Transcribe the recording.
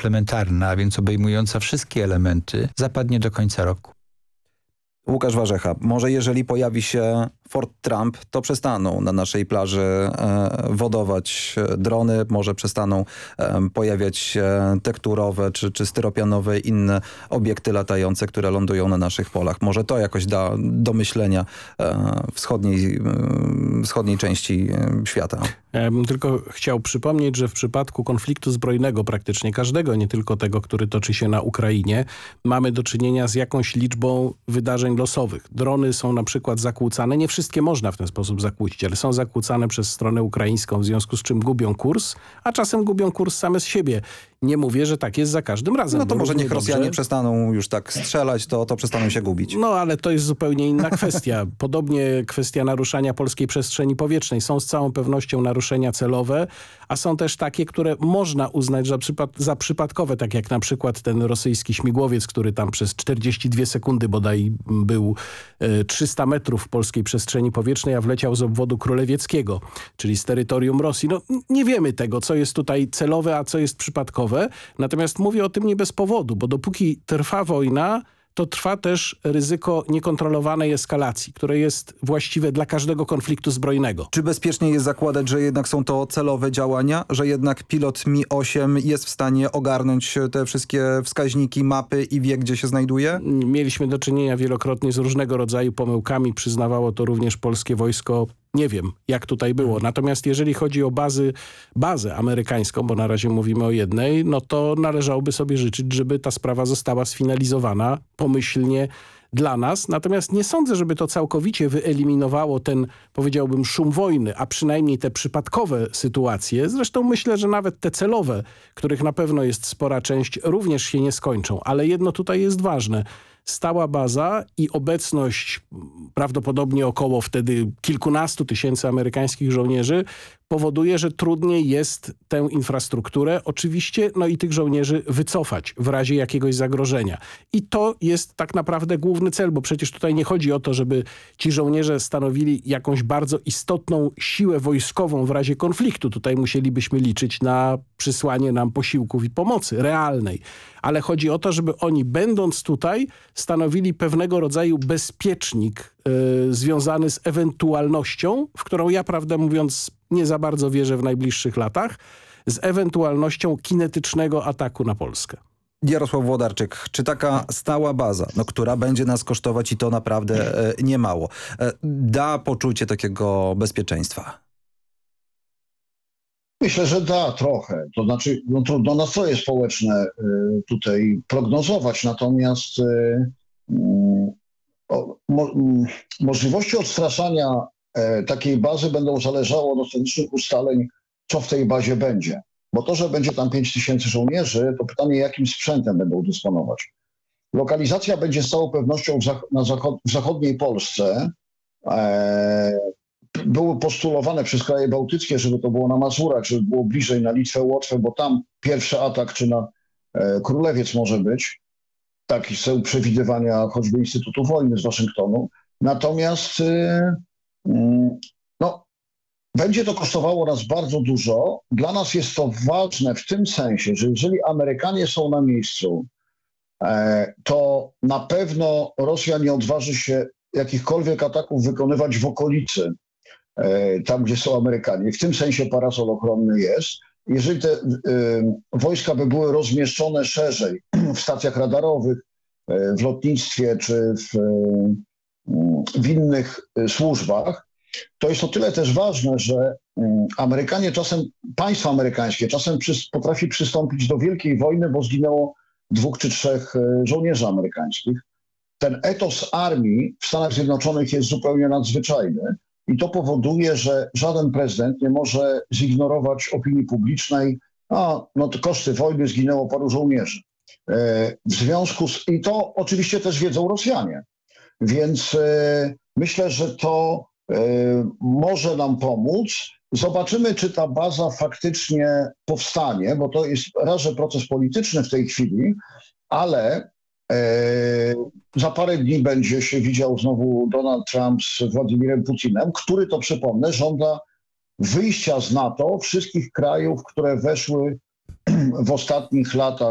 komplementarna, a więc obejmująca wszystkie elementy, zapadnie do końca roku. Łukasz Warzecha, może jeżeli pojawi się Fort Trump, to przestaną na naszej plaży wodować drony, może przestaną pojawiać się tekturowe czy styropianowe inne obiekty latające, które lądują na naszych polach. Może to jakoś da do myślenia wschodniej części świata. Ja bym tylko chciał przypomnieć, że w przypadku konfliktu zbrojnego praktycznie każdego, nie tylko tego, który toczy się na Ukrainie, mamy do czynienia z jakąś liczbą wydarzeń losowych. Drony są na przykład zakłócane, nie wszystkie można w ten sposób zakłócić, ale są zakłócane przez stronę ukraińską, w związku z czym gubią kurs, a czasem gubią kurs same z siebie. Nie mówię, że tak jest za każdym razem. No to może niech Rosjanie przestaną już tak strzelać, to przestaną się gubić. No ale to jest zupełnie inna kwestia. Podobnie kwestia naruszania polskiej przestrzeni powietrznej. Są z całą pewnością naruszenia celowe, a są też takie, które można uznać za przypadkowe, tak jak na przykład ten rosyjski śmigłowiec, który tam przez 42 sekundy bodaj był 300 metrów w polskiej przestrzeni powietrznej, a wleciał z obwodu królewieckiego, czyli z terytorium Rosji. No nie wiemy tego, co jest tutaj celowe, a co jest przypadkowe. Natomiast mówię o tym nie bez powodu, bo dopóki trwa wojna, to trwa też ryzyko niekontrolowanej eskalacji, które jest właściwe dla każdego konfliktu zbrojnego. Czy bezpiecznie jest zakładać, że jednak są to celowe działania? Że jednak pilot Mi-8 jest w stanie ogarnąć te wszystkie wskaźniki, mapy i wie, gdzie się znajduje? Mieliśmy do czynienia wielokrotnie z różnego rodzaju pomyłkami. Przyznawało to również polskie wojsko. Nie wiem, jak tutaj było. Natomiast jeżeli chodzi o bazę amerykańską, bo na razie mówimy o jednej, no to należałoby sobie życzyć, żeby ta sprawa została sfinalizowana pomyślnie dla nas. Natomiast nie sądzę, żeby to całkowicie wyeliminowało ten, powiedziałbym, szum wojny, a przynajmniej te przypadkowe sytuacje. Zresztą myślę, że nawet te celowe, których na pewno jest spora część, również się nie skończą. Ale jedno tutaj jest ważne. Stała baza i obecność prawdopodobnie około wtedy kilkunastu tysięcy amerykańskich żołnierzy powoduje, że trudniej jest tę infrastrukturę oczywiście, no i tych żołnierzy wycofać w razie jakiegoś zagrożenia. I to jest tak naprawdę główny cel, bo przecież tutaj nie chodzi o to, żeby ci żołnierze stanowili jakąś bardzo istotną siłę wojskową w razie konfliktu. Tutaj musielibyśmy liczyć na przysłanie nam posiłków i pomocy realnej. Ale chodzi o to, żeby oni będąc tutaj stanowili pewnego rodzaju bezpiecznik związany z ewentualnością, w którą ja prawdę mówiąc nie za bardzo wierzę w najbliższych latach, z ewentualnością kinetycznego ataku na Polskę. Jarosław Włodarczyk, czy taka stała baza, która będzie nas kosztować i to naprawdę niemało, da poczucie takiego bezpieczeństwa? Myślę, że da trochę. To znaczy, no trudno nastroje społeczne tutaj prognozować, natomiast możliwości odstraszania takiej bazy będą zależało od ostatecznych ustaleń, co w tej bazie będzie. Bo to, że będzie tam 5000 żołnierzy, to pytanie, jakim sprzętem będą dysponować. Lokalizacja będzie z całą pewnością w zachodniej Polsce. Były postulowane przez kraje bałtyckie, żeby to było na Mazurach, żeby było bliżej na Litwę, Łotwę, bo tam pierwszy atak czy na Królewiec może być. Takie są przewidywania choćby Instytutu Wojny z Waszyngtonu. Natomiast będzie to kosztowało nas bardzo dużo. Dla nas jest to ważne w tym sensie, że jeżeli Amerykanie są na miejscu, to na pewno Rosja nie odważy się jakichkolwiek ataków wykonywać w okolicy, tam gdzie są Amerykanie. W tym sensie parasol ochronny jest. Jeżeli te wojska by były rozmieszczone szerzej w stacjach radarowych, w lotnictwie czy w innych służbach, to jest o tyle też ważne, że Amerykanie czasem, państwo amerykańskie czasem potrafi przystąpić do wielkiej wojny, bo zginęło 2 czy 3 żołnierzy amerykańskich. Ten etos armii w Stanach Zjednoczonych jest zupełnie nadzwyczajny i to powoduje, że żaden prezydent nie może zignorować opinii publicznej, no to koszty wojny, zginęło paru żołnierzy. W związku z... I to oczywiście też wiedzą Rosjanie. Więc myślę, że to może nam pomóc. Zobaczymy, czy ta baza faktycznie powstanie, bo to jest raz, że proces polityczny w tej chwili, ale za parę dni będzie się widział znowu Donald Trump z Władimirem Putinem, który to, przypomnę, żąda wyjścia z NATO wszystkich krajów, które weszły w ostatnich latach